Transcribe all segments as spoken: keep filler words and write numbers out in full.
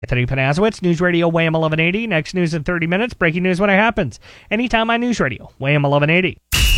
Anthony Panazowitz, News Radio, W A M eleven eighty. Next news in thirty minutes. Breaking news when it happens. Anytime on News Radio, W A M eleven eighty.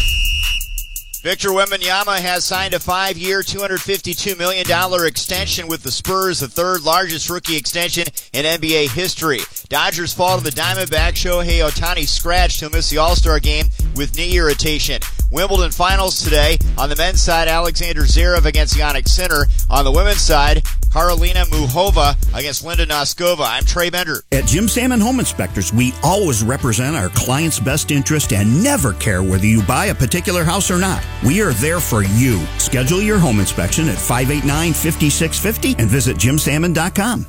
Victor Wembanyama has signed a five-year, two hundred fifty-two million dollars extension with the Spurs, the third largest rookie extension in N B A history. Dodgers fall to the Diamondbacks. Shohei Ohtani scratched. He'll miss the All-Star game with knee irritation. Wimbledon finals today. On the men's side, Alexander Zverev against Jannik Sinner. On the women's side, Karolina Muchova against Linda Noskova. I'm Trey Bender. At Jim Salmon Home Inspectors, we always represent our client's best interest and never care whether you buy a particular house or not. We are there for you. Schedule your home inspection at five eight nine, five six five zero and visit jim salmon dot com.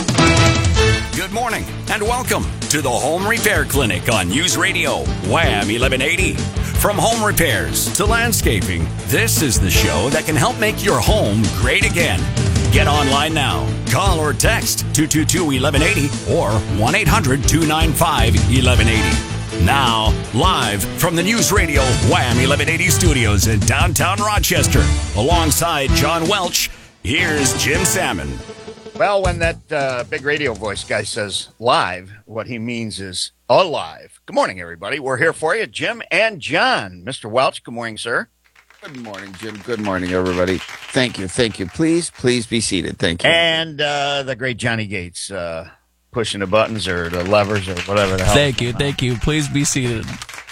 Good morning and welcome to the Home Repair Clinic on News Radio, W A M eleven eighty. From home repairs to landscaping, this is the show that can help make your home great again. Get online now. Call or text two two two, eleven eighty or one eight hundred, two nine five, eleven eighty. Now, live from the News Radio W A M eleven eighty studios in downtown Rochester, alongside John Welch, here's Jim Salmon. Well, when that uh, big radio voice guy says live, what he means is alive. Good morning, everybody. We're here for you, Jim and John. Mister Welch, good morning, sir. Good morning, Jim. Good morning, everybody. Thank you. Thank you. Please, please be seated. Thank you. And uh, the great Johnny Gates uh, pushing the buttons or the levers or whatever the hell. Thank you. Thank you. Please be seated.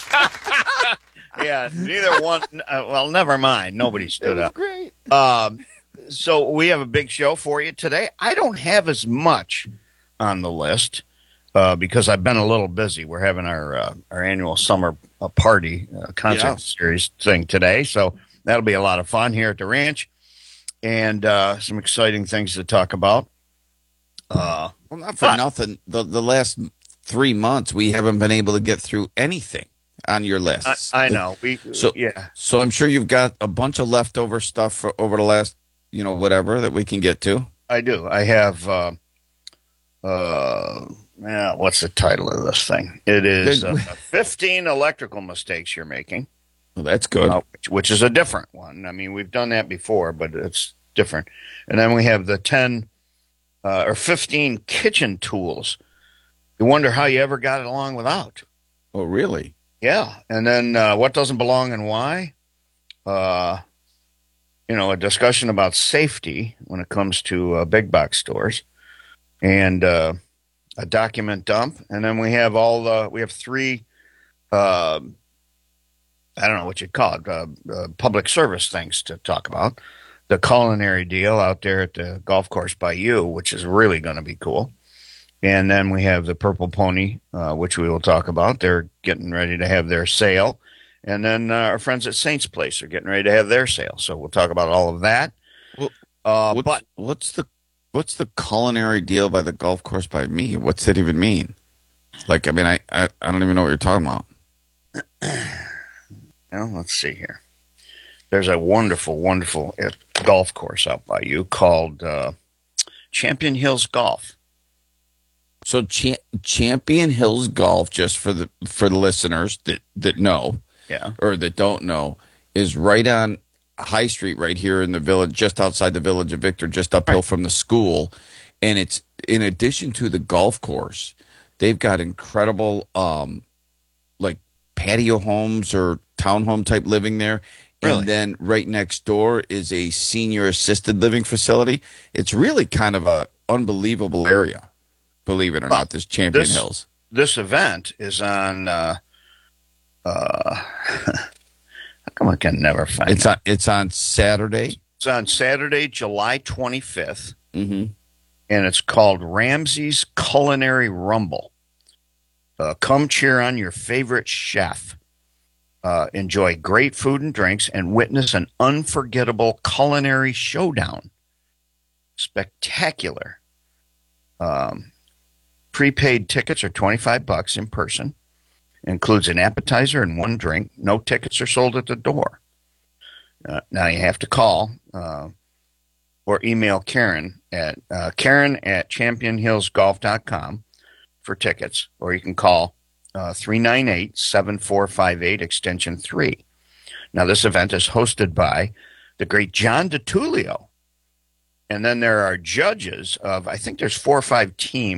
Yeah, neither one. Uh, well, never mind. Nobody stood up. Great. Um, so we have a big show for you today. I don't have as much on the list uh, because I've been a little busy. We're having our uh, our annual summer uh, party uh, concert Yeah. series thing today, so that'll be a lot of fun here at the ranch, and uh, some exciting things to talk about. Uh, Well, not for but- nothing. The the last three months, we haven't been able to get through anything on your I, lists. I know. We So yeah. So I'm sure you've got a bunch of leftover stuff for over the last, you know, whatever that we can get to. I do. I have, uh, uh, yeah, what's the title of this thing? It is uh, fifteen electrical mistakes you're making, Well, that's good. uh, which, which is a different one. I mean, we've done that before, but it's different. And then we have the ten uh, or fifteen kitchen tools. You wonder how you ever got it along without. Oh, really? Yeah. And then uh, what doesn't belong and why? Uh, you know, a discussion about safety when it comes to uh, big box stores, and uh, a document dump. And then we have all the, we have three, uh, I don't know what you'd call it, uh, uh, public service things to talk about. The culinary deal out there at the golf course by you, which is really going to be cool. And then we have the Purple Pony, uh, which we will talk about. They're getting ready to have their sale. And then uh, our friends at Saints Place are getting ready to have their sale. So we'll talk about all of that. Well, Uh, What's, but what's the what's the culinary deal by the golf course by me? What's that even mean? Like, I mean, I, I, I don't even know what you're talking about. well, let's see here. There's a wonderful, wonderful uh, golf course out by you called uh, Champion Hills Golf. So Cha- Champion Hills Golf, just for the for the listeners that, that know Yeah. or that don't know, is right on High Street right here in the village, just outside the village of Victor, just uphill from the school. And it's, in addition to the golf course, they've got incredible um, like patio homes or townhome type living there. Really? And then right next door is a senior assisted living facility. It's really kind of a unbelievable area, believe it or Well, not, this Champion this- Hills. This event is on, uh, uh, how come I can never find It's it? on, it's on Saturday. It's on Saturday, July twenty-fifth. Mm-hmm. And it's called Ramsey's Culinary Rumble. Uh, come cheer on your favorite chef. Uh, enjoy great food and drinks and witness an unforgettable culinary showdown. Spectacular. Um, prepaid tickets are twenty-five bucks in person. Includes an appetizer and one drink. No tickets are sold at the door. Uh, now you have to call uh, or email Karen at uh, Karen at champion hills golf dot com for tickets, or you can call uh, three nine eight, seven four five eight, extension three. Now, this event is hosted by the great John DiTullio, and then there are judges of, I think there's four or five teams